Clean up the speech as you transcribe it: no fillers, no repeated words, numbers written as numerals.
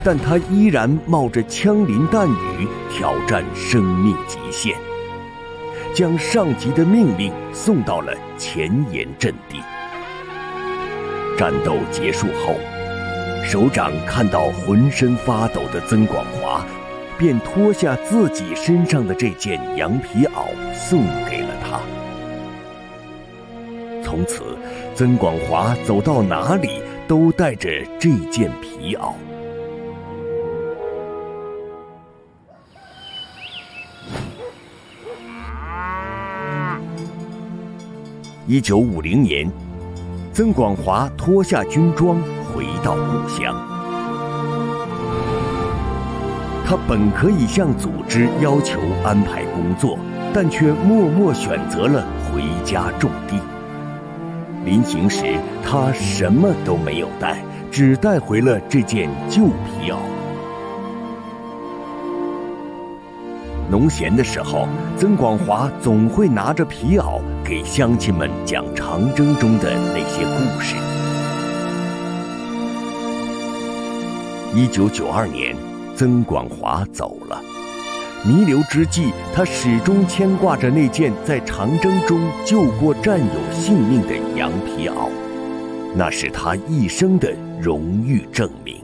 但他依然冒着枪林弹雨挑战生命极限，将上级的命令送到了前沿阵地。战斗结束后，首长看到浑身发抖的曾广华，便脱下自己身上的这件羊皮袄送给了他。从此，曾广华走到哪里都带着这件皮袄。1950年，曾广华脱下军装回到故乡。他本可以向组织要求安排工作，但却默默选择了回家种地。临行时，他什么都没有带，只带回了这件旧皮袄。农闲的时候，曾广华总会拿着皮袄给乡亲们讲长征中的那些故事。1992年，曾广华走了。弥留之际，他始终牵挂着那件在长征中救过战友性命的羊皮袄，那是他一生的荣誉证明。